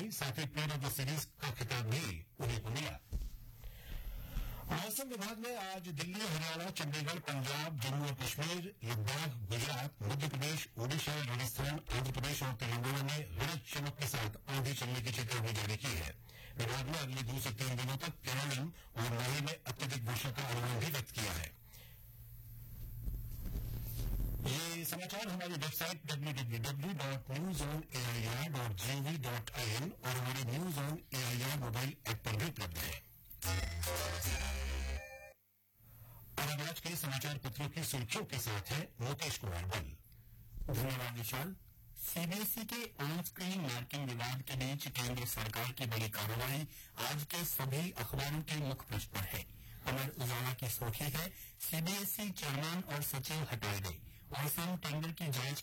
साथ ही player of the series का खिताब भी उन्हीं को मिला। मौसम विभाग ने आज दिल्ली, हरियाणा, चंडीगढ़, पंजाब, जम्मू और कश्मीर, लद्दाख, गुजरात, मध्य प्रदेश, ओडिशा, राजस्थान, आंध्र प्रदेश और तेलंगाना में गरज चमक के साथ आंधी चलने की चेतावनी जारी की है। विभाग ने अगले 2 से 3 दिनों तक केरल और माही में अत्यधिक वर्षा का अनुमान भी व्यक्त किया है। ये समाचार हमारी वेबसाइट www.newsonair.gov.in और हमारे news on AIR mobile app पर भी उपलब्ध है। और अब आज के समाचार पत्रों की सुर्खियों के साथ है मुकेश कुमार बल। धन्यवाद विशाल। सीबीएसई के ऑन स्क्रीन मार्किंग विवाद के बीच केंद्र सरकार की बड़ी कार्रवाई आज के सभी अखबारों के मुख्य पृष्ठ पर है। अमर उजाला की सुर्खी है, सीबीएसई चेयरमैन और सचिव हटाए गए और टेंडर की जांच